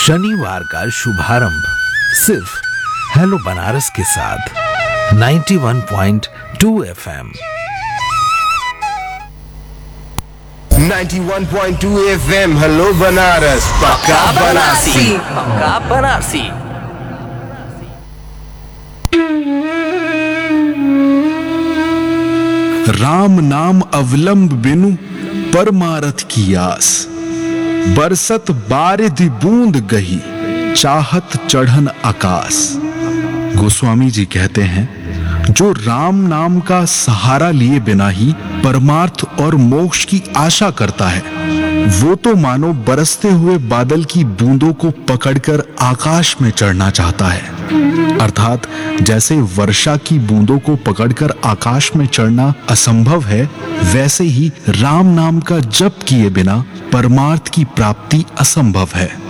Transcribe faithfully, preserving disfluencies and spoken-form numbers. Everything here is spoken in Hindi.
शनिवार का शुभारंभ सिर्फ हेलो बनारस के साथ इक्यानवे पॉइंट दो एफएम। इक्यानवे पॉइंट दो एफएम हेलो बनारस, पक्का बनारसी, पक्का बनारसी। राम नाम अवलंब बिनु परमारथ की आस, बरसत बारिधि बूंद गही चाहत चढ़न आकाश। गोस्वामी जी कहते हैं, जो राम नाम का सहारा लिए बिना ही परमार्थ और मोक्ष की आशा करता है, वो तो मानो बरसते हुए बादल की बूंदों को पकड़कर आकाश में चढ़ना चाहता है। अर्थात जैसे वर्षा की बूंदों को पकड़कर आकाश में चढ़ना असंभव है, वैसे ही राम नाम का जप किए बिना परमार्थ की प्राप्ति असंभव है।